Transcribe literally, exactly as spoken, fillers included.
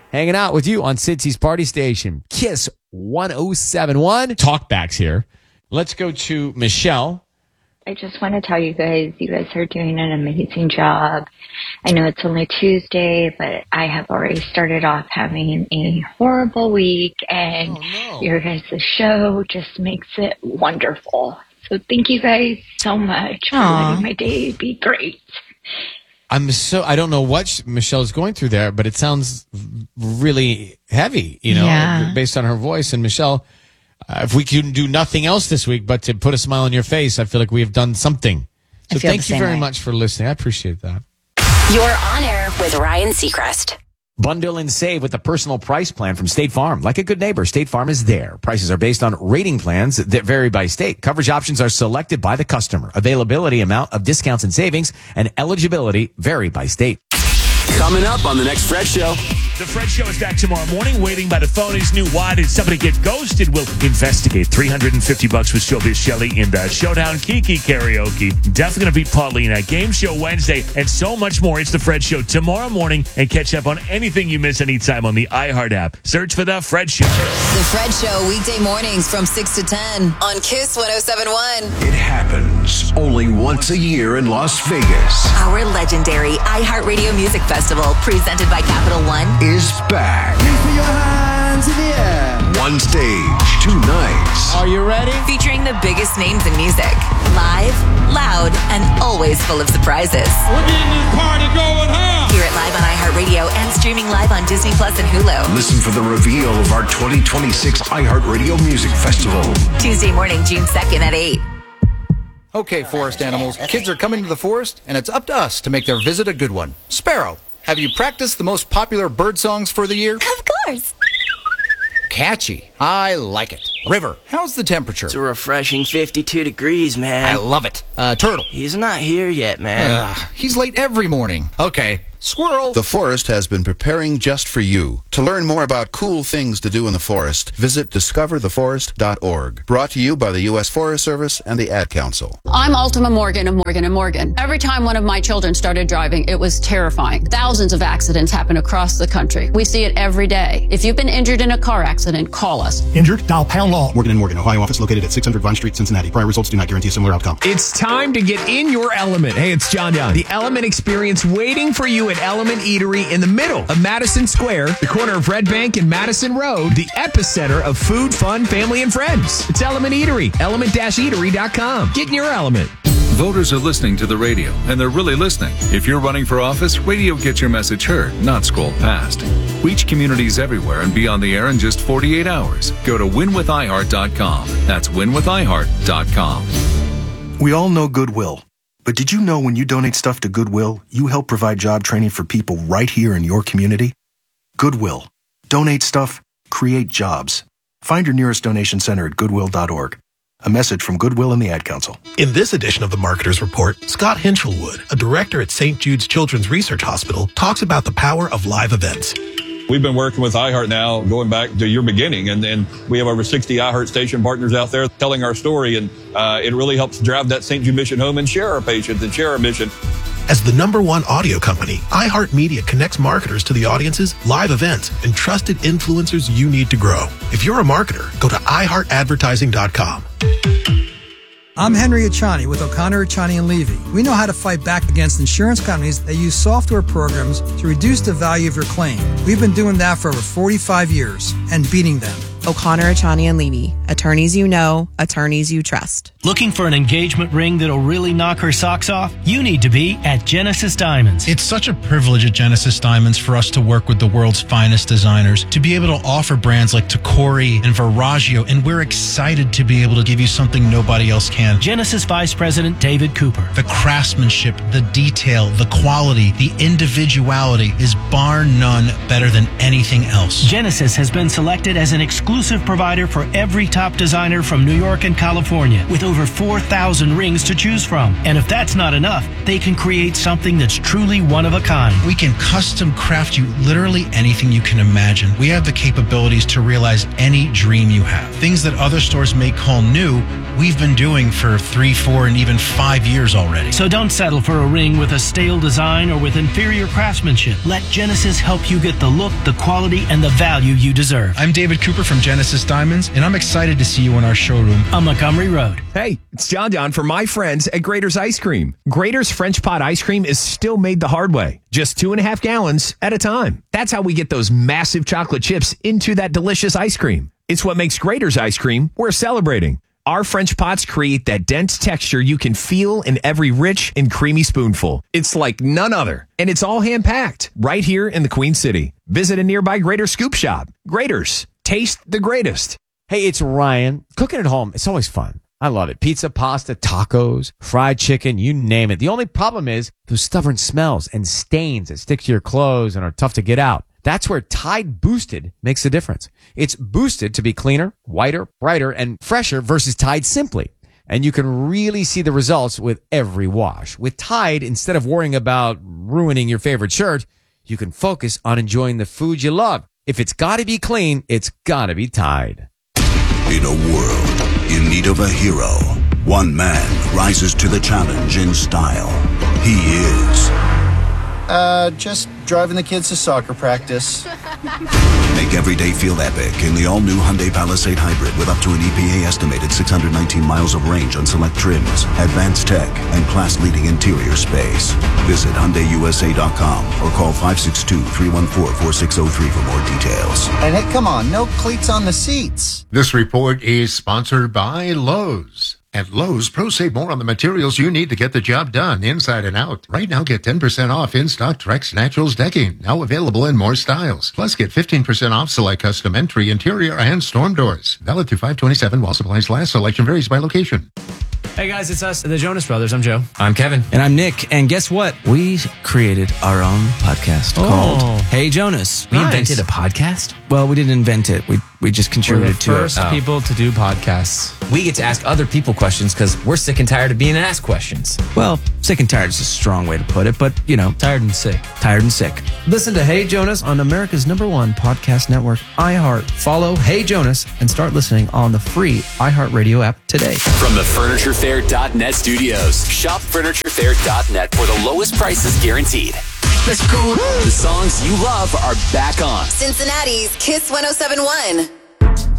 hanging out with you on Cincy's Party Station. Kiss one oh seven point one. Talkbacks here. Let's go to Michelle. I just want to tell you guys, you guys are doing an amazing job. I know it's only Tuesday, but I have already started off having a horrible week, and oh, no. your guys' show just makes it wonderful. So thank you guys so much for Aww. letting my day be great. I'm so, I don't know what Michelle's going through there, but it sounds really heavy, you know, yeah. based on her voice. And Michelle, uh, if we can do nothing else this week but to put a smile on your face, I feel like we have done something. So thank you very way. much for listening. I appreciate that. You're on air with Ryan Seacrest. Bundle and save with the personal price plan from State Farm. Like a good neighbor, State Farm is there. Prices are based on rating plans that vary by state. Coverage options are selected by the customer. Availability, amount of discounts and savings, and eligibility vary by state. Coming up on the next Fred Show. The Fred Show is back tomorrow morning. Waiting by the phone is new. Why did somebody get ghosted? We'll investigate. three hundred fifty bucks with Showbiz Shelley in the Showdown Kiki karaoke. Definitely going to beat Paulina. Game Show Wednesday and so much more. It's the Fred Show tomorrow morning. And catch up on anything you miss anytime on the iHeart app. Search for the Fred Show. The Fred Show weekday mornings from six to ten on Kiss one oh seven point one. It happens only once a year in Las Vegas. Our legendary iHeartRadio Music Festival, presented by Capital One, is back. Put your hands in the air. One stage, two nights. Are you ready? Featuring the biggest names in music. Live, loud, and always full of surprises. We're getting this party going, huh? Hear it live on iHeartRadio and streaming live on Disney Plus and Hulu. Listen for the reveal of our twenty twenty-six iHeartRadio Music Festival. Tuesday morning, June second at eight. Okay, forest animals. Kids are coming to the forest, and it's up to us to make their visit a good one. Sparrow, have you practiced the most popular bird songs for the year? Of course. Catchy. I like it. River, how's the temperature? It's a refreshing fifty-two degrees, man. I love it. Uh, Turtle. He's not here yet, man. Uh, he's late every morning. Okay. Squirrel. The forest has been preparing just for you. To learn more about cool things to do in the forest, visit discover the forest dot org. Brought to you by the U S Forest Service and the Ad Council. I'm Ultima Morgan of Morgan and Morgan. Every time one of my children started driving, it was terrifying. Thousands of accidents happen across the country. We see it every day. If you've been injured in a car accident, call us. Injured? Dial pound law. Morgan and Morgan, Ohio office located at six hundred Vine Street, Cincinnati. Prior results do not guarantee a similar outcome. It's time to get in your element. Hey, it's John Young. The Element Experience waiting for you at Element Eatery in the middle of Madison Square, the corner of Red Bank and Madison Road, the epicenter of food, fun, family, and friends. It's Element Eatery, element eatery dot com. Get in your element. Voters are listening to the radio, and they're really listening. If you're running for office, radio gets your message heard, not scrolled past. Reach communities everywhere and be on the air in just forty-eight hours. Go to win with i heart dot com. That's win with i heart dot com. We all know Goodwill. But did you know when you donate stuff to Goodwill, you help provide job training for people right here in your community? Goodwill. Donate stuff, create jobs. Find your nearest donation center at goodwill dot org. A message from Goodwill and the Ad Council. In this edition of the Marketer's Report, Scott Hinchelwood, a director at Saint Jude's Children's Research Hospital, talks about the power of live events. We've been working with iHeart now going back to your beginning, and, and we have over sixty iHeart station partners out there telling our story, and uh, it really helps drive that Saint Jude mission home and share our patients and share our mission. As the number one audio company, iHeartMedia connects marketers to the audiences, live events, and trusted influencers you need to grow. If you're a marketer, go to i heart advertising dot com. I'm Henry Achani with O'Connor, Achani and Levy. We know how to fight back against insurance companies that use software programs to reduce the value of your claim. We've been doing that for over forty-five years and beating them. O'Connor, Achani and Levy. Attorneys you know, attorneys you trust. Looking for an engagement ring that'll really knock her socks off? You need to be at Genesis Diamonds. It's such a privilege at Genesis Diamonds for us to work with the world's finest designers, to be able to offer brands like Tacori and Verragio, and we're excited to be able to give you something nobody else can. Genesis Vice President David Cooper. The craftsmanship, the detail, the quality, the individuality is bar none better than anything else. Genesis has been selected as an exclusive exclusive provider for every top designer from New York and California, with over four thousand rings to choose from. And if that's not enough, they can create something that's truly one of a kind. We can custom craft you literally anything you can imagine. We have the capabilities to realize any dream you have. Things that other stores may call new, we've been doing for three, four, and even five years already. So don't settle for a ring with a stale design or with inferior craftsmanship. Let Genesis help you get the look, the quality, and the value you deserve. I'm David Cooper from Genesis Diamonds, and I'm excited to see you in our showroom on Montgomery Road. Hey, it's John John for my friends at Grater's Ice Cream. Grater's French Pot Ice Cream is still made the hard way, just two and a half gallons at a time. That's how we get those massive chocolate chips into that delicious ice cream. It's what makes Grater's Ice Cream worth celebrating. Our French pots create that dense texture you can feel in every rich and creamy spoonful. It's like none other. And it's all hand-packed right here in the Queen City. Visit a nearby Grater's Scoop Shop. Grater's. Taste the greatest. Hey, it's Ryan. Cooking at home, it's always fun. I love it. Pizza, pasta, tacos, fried chicken, you name it. The only problem is those stubborn smells and stains that stick to your clothes and are tough to get out. That's where Tide Boosted makes the difference. It's boosted to be cleaner, whiter, brighter, and fresher versus Tide Simply. And you can really see the results with every wash. With Tide, instead of worrying about ruining your favorite shirt, you can focus on enjoying the food you love. If it's gotta be clean, it's gotta be Tide. In a world in need of a hero, one man rises to the challenge in style. He is... Uh, just driving the kids to soccer practice. Make every day feel epic in the all-new Hyundai Palisade Hybrid with up to an E P A-estimated six hundred nineteen miles of range on select trims, advanced tech, and class-leading interior space. Visit Hyundai U S A dot com or call five six two, three one four, four six zero three for more details. And hey, come on, no cleats on the seats. This report is sponsored by Lowe's. At Lowe's, pros save more on the materials you need to get the job done inside and out. Right now, get ten percent off in-stock Trex Naturals decking, now available in more styles. Plus, get fifteen percent off select custom entry, interior, and storm doors. Valid through five twenty-seven while supplies last. Selection varies by location. Hey guys, it's us, the Jonas Brothers. I'm Joe. I'm Kevin. And I'm Nick. And guess what? We created our own podcast oh. called Hey Jonas. We nice. invented a podcast? Well, we didn't invent it. We we just contributed we're the to first it. First people oh. to do podcasts. We get to ask other people questions because we're sick and tired of being asked questions. Well, sick and tired is a strong way to put it, but, you know. Tired and sick. Tired and sick. Listen to Hey Jonas on America's number one podcast network, iHeart. Follow Hey Jonas and start listening on the free iHeartRadio app today. From the Furniture Fair dot net studios, shop Furniture Fair dot net for the lowest prices guaranteed. Let's go. The songs you love are back on. Cincinnati's Kiss one oh seven point one.